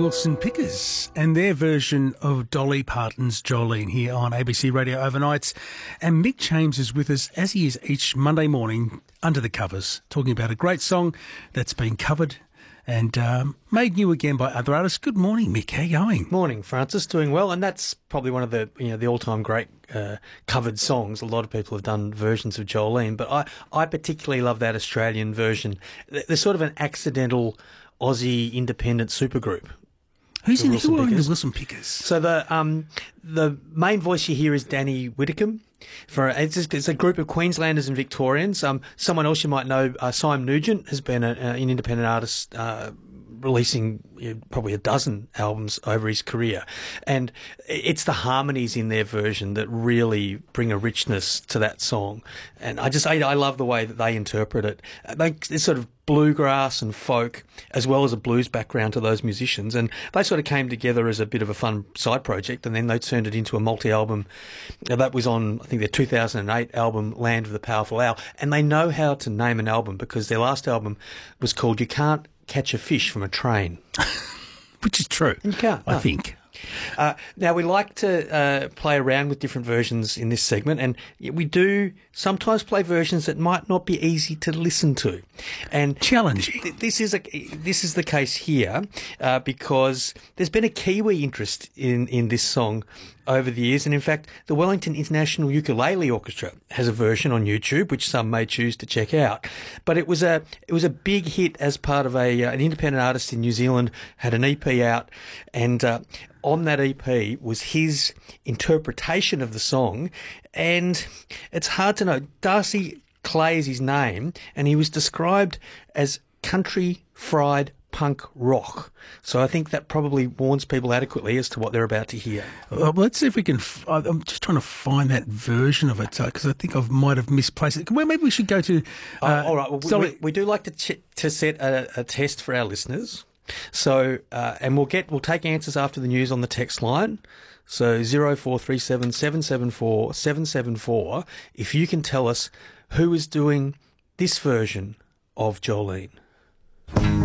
Wilson Pickers and their version of Dolly Parton's Jolene here on ABC Radio Overnights. And Mick James is with us, as he is each Monday morning, under the covers, talking about a great song that's been covered and made new again by other artists. Good morning, Mick. How are you going? Morning, Francis. Doing well, and that's probably one of the all-time great covered songs. A lot of people have done versions of Jolene, but I particularly love that Australian version. There's sort of an accidental Aussie independent supergroup. Who are in the Wilson Pickers? So the main voice you hear is Danny Whitcomb. It's a group of Queenslanders and Victorians. Someone else you might know, Simon Nugent, has been an independent artist releasing probably a dozen albums over his career. And it's the harmonies in their version that really bring a richness to that song. And I love the way that they interpret it. It's sort of bluegrass and folk, as well as a blues background to those musicians. And they sort of came together as a bit of a fun side project, and then they turned it into a multi-album. That was on, I think, their 2008 album, Land of the Powerful Owl. And they know how to name an album, because their last album was called You Can't Catch a Fish from a Train. Which is true, you can't, I think. Now, we like to play around with different versions in this segment, and we do sometimes play versions that might not be easy to listen to. And challenging. This is the case here because there's been a Kiwi interest in this song over the years, and in fact, the Wellington International Ukulele Orchestra has a version on YouTube, which some may choose to check out. But it was a big hit as part of an independent artist in New Zealand had an EP out, and on that EP was his interpretation of the song, and it's hard to know. Darcy Clay is his name, and he was described as country fried punk rock. So I think that probably warns people adequately as to what they're about to hear. Well, let's see if we can. I'm just trying to find that version of it because I think I might have misplaced it. Well, maybe we should go to. All right. Well, we do like to set a test for our listeners. So and we'll take answers after the news on the text line. So 0437 774 774. If you can tell us who is doing this version of Jolene.